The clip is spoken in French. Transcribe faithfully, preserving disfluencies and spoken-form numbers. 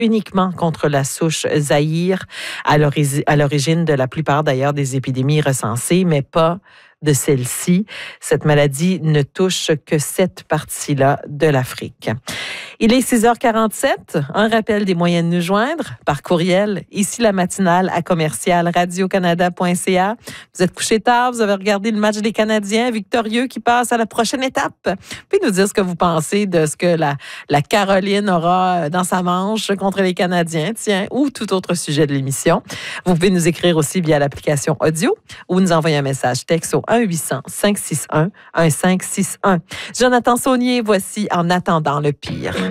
uniquement contre la souche Zaïre, à l'origine de la plupart d'ailleurs des épidémies recensées, mais pas de celle-ci. Cette maladie ne touche que cette partie-là de l'Afrique. Il est six heures quarante-sept. Un rappel des moyens de nous joindre par courriel. Ici la matinale à commercial radio canada point c a. Vous êtes couché tard, vous avez regardé le match des Canadiens victorieux qui passe à la prochaine étape. Puis nous dire ce que vous pensez de ce que la, la Caroline aura dans sa manche contre les Canadiens, tiens, ou tout autre sujet de l'émission. Vous pouvez nous écrire aussi via l'application audio ou nous envoyer un message texte au un huit cents cinq six un un cinq six un. Jonathan Saunier, voici En attendant le pire.